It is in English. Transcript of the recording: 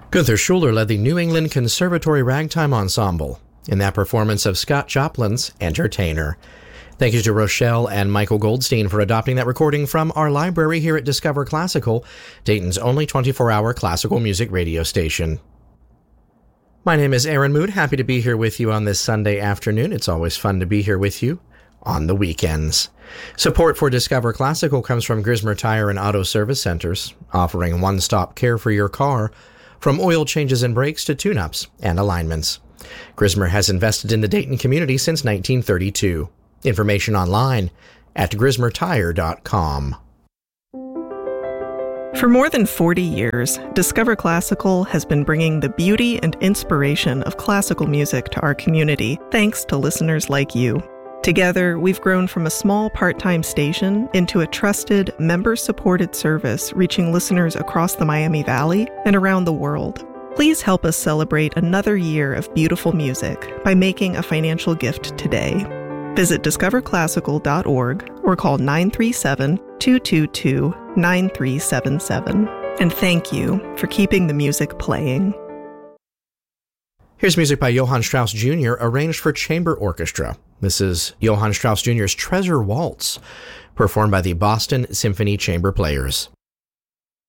Gunther Schuller led the New England Conservatory Ragtime Ensemble in that performance of Scott Joplin's Entertainer. Thank you to Rochelle and Michael Goldstein for adopting that recording from our library here at Discover Classical, Dayton's only 24-hour classical music radio station. My name is Aaron Mood. Happy to be here with you on this Sunday afternoon. It's always fun to be here with you on the weekends. Support for Discover Classical comes from Grismer Tire and Auto Service Centers, offering one-stop care for your car, from oil changes and brakes to tune-ups and alignments. Grismer has invested in the Dayton community since 1932. Information online at grismertire.com. For more than 40 years, Discover Classical has been bringing the beauty and inspiration of classical music to our community, thanks to listeners like you. Together, we've grown from a small part-time station into a trusted, member-supported service reaching listeners across the Miami Valley and around the world. Please help us celebrate another year of beautiful music by making a financial gift today. Visit discoverclassical.org or call 937-222-9377. And thank you for keeping the music playing. Here's music by Johann Strauss Jr. arranged for chamber orchestra. This is Johann Strauss Jr.'s Treasure Waltz, performed by the Boston Symphony Chamber Players.